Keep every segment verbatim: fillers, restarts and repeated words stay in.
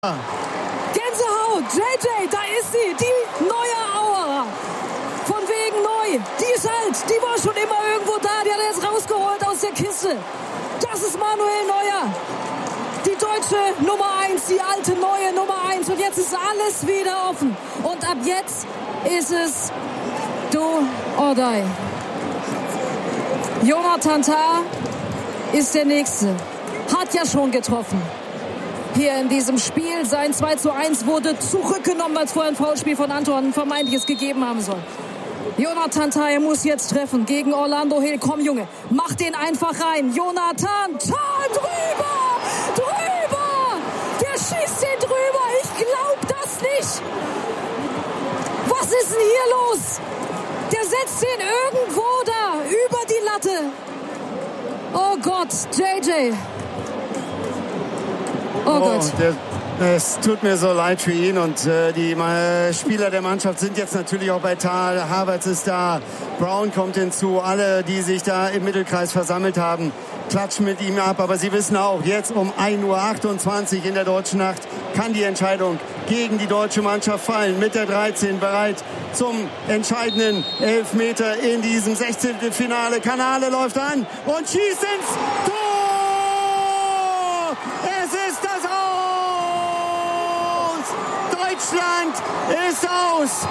Gänsehaut, J J, da ist sie, die neue Auer. Von wegen neu, die ist alt, die war schon immer irgendwo da, die hat er jetzt rausgeholt aus der Kiste. Das ist Manuel Neuer, die deutsche Nummer eins, die alte neue Nummer eins. Und jetzt ist alles wieder offen. Und ab jetzt ist es do or die. Jonathan Tah ist der Nächste, hat ja schon getroffen. Hier in diesem Spiel. Sein zwei zu eins wurde zurückgenommen, weil es vorher ein Foulspiel von Anton vermeintliches gegeben haben soll. Jonathan Tah muss jetzt treffen gegen Orlando Hill. Komm, Junge, mach den einfach rein. Jonathan Tah drüber! Drüber! Der schießt den drüber. Ich glaub das nicht. Was ist denn hier los? Der setzt den irgendwo da über die Latte. Oh Gott, J J. Oh Gott. Oh, der, es tut mir so leid für ihn und äh, die äh, Spieler der Mannschaft sind jetzt natürlich auch bei Tah. Havertz ist da, Brown kommt hinzu, alle, die sich da im Mittelkreis versammelt haben, klatschen mit ihm ab. Aber sie wissen auch, jetzt um ein Uhr achtundzwanzig in der deutschen Nacht kann die Entscheidung gegen die deutsche Mannschaft fallen. Mit der dreizehn bereit zum entscheidenden Elfmeter in diesem sechzehnten Finale. Kanale läuft an und schießt ins Tor! Es ist das Aus! Deutschland ist aus!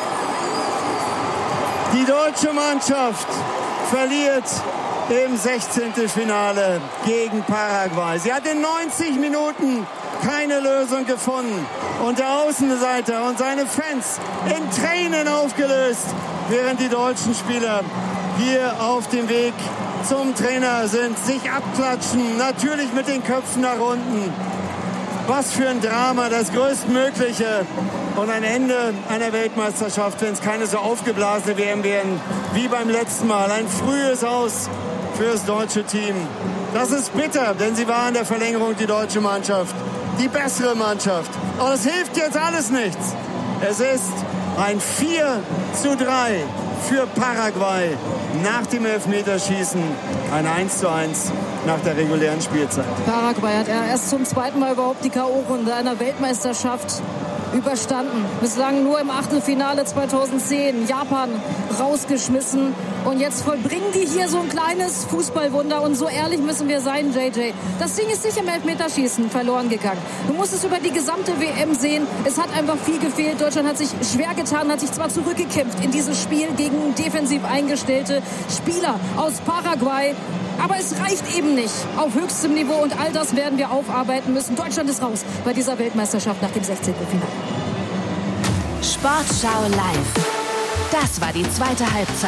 Die deutsche Mannschaft verliert im sechzehnten Finale gegen Paraguay. Sie hat in neunzig Minuten keine Lösung gefunden. Und der Außenseiter und seine Fans in Tränen aufgelöst, während die deutschen Spieler hier auf dem Weg zum Trainer sind, sich abklatschen, natürlich mit den Köpfen nach unten. Was für ein Drama, das größtmögliche. Und ein Ende einer Weltmeisterschaft, wenn es keine so aufgeblasene W M wären wie beim letzten Mal. Ein frühes Aus für das deutsche Team. Das ist bitter, denn sie war in der Verlängerung die deutsche Mannschaft, die bessere Mannschaft. Und es hilft jetzt alles nichts. Es ist ein vier zu drei für Paraguay nach dem Elfmeterschießen. Ein eins zu eins nach der regulären Spielzeit. Paraguay hat erst zum zweiten Mal überhaupt die K O-Runde einer Weltmeisterschaft überstanden. Bislang nur im Achtelfinale zweitausendzehn Japan rausgeschmissen. Und jetzt vollbringen die hier so ein kleines Fußballwunder. Und so ehrlich müssen wir sein, J J. Das Ding ist nicht im Elfmeterschießen verloren gegangen. Du musst es über die gesamte W M sehen. Es hat einfach viel gefehlt. Deutschland hat sich schwer getan, hat sich zwar zurückgekämpft in dieses Spiel gegen defensiv eingestellte Spieler aus Paraguay. Aber es reicht eben nicht auf höchstem Niveau und all das werden wir aufarbeiten müssen. Deutschland ist raus bei dieser Weltmeisterschaft nach dem sechzehnten Finale. Sportschau live. Das war die zweite Halbzeit.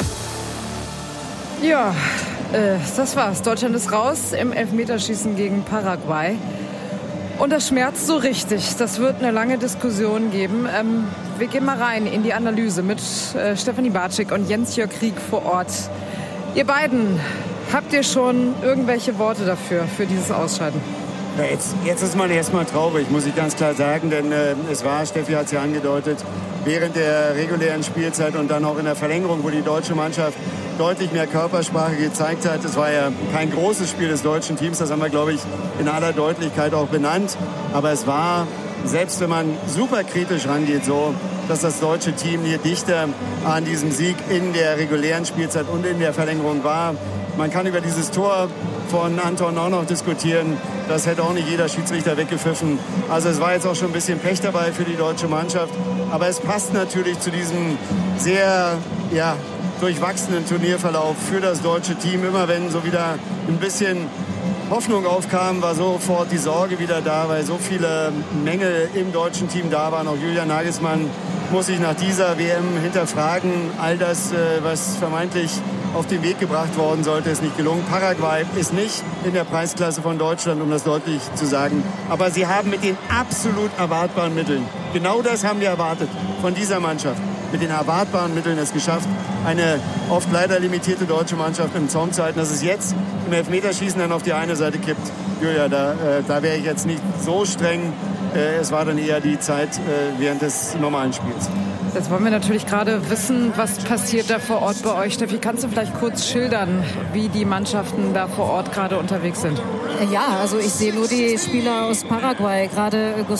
Ja, äh, das war's. Deutschland ist raus im Elfmeterschießen gegen Paraguay. Und das schmerzt so richtig. Das wird eine lange Diskussion geben. Ähm, wir gehen mal rein in die Analyse mit äh, Stefanie Bartschik und Jens-Jörg Krieg vor Ort. Ihr beiden, habt ihr schon irgendwelche Worte dafür, für dieses Ausscheiden? Ja, jetzt, jetzt ist man erstmal traurig, muss ich ganz klar sagen, denn äh, es war, Steffi hat es ja angedeutet, während der regulären Spielzeit und dann auch in der Verlängerung, wo die deutsche Mannschaft deutlich mehr Körpersprache gezeigt hat. Es war ja kein großes Spiel des deutschen Teams, das haben wir, glaube ich, in aller Deutlichkeit auch benannt. Aber es war, selbst wenn man super kritisch rangeht, so, dass das deutsche Team hier dichter an diesem Sieg in der regulären Spielzeit und in der Verlängerung war. Man kann über dieses Tor von Anton auch noch diskutieren. Das hätte auch nicht jeder Schiedsrichter weggepfiffen. Also es war jetzt auch schon ein bisschen Pech dabei für die deutsche Mannschaft. Aber es passt natürlich zu diesem sehr ja, durchwachsenen Turnierverlauf für das deutsche Team. Immer wenn so wieder ein bisschen Hoffnung aufkam, war sofort die Sorge wieder da, weil so viele Mängel im deutschen Team da waren. Auch Julian Nagelsmann muss sich nach dieser W M hinterfragen. All das, was vermeintlich auf den Weg gebracht worden sollte, ist nicht gelungen. Paraguay ist nicht in der Preisklasse von Deutschland, um das deutlich zu sagen. Aber sie haben mit den absolut erwartbaren Mitteln, genau das haben wir erwartet von dieser Mannschaft, mit den erwartbaren Mitteln es geschafft, eine oft leider limitierte deutsche Mannschaft im Zaum zu halten. Dass es jetzt im Elfmeterschießen dann auf die eine Seite kippt, Julia, da, äh, da wäre ich jetzt nicht so streng. Äh, es war dann eher die Zeit äh, während des normalen Spiels. Jetzt wollen wir natürlich gerade wissen, was passiert da vor Ort bei euch. Steffi, kannst du vielleicht kurz schildern, wie die Mannschaften da vor Ort gerade unterwegs sind? Ja, also ich sehe nur die Spieler aus Paraguay, gerade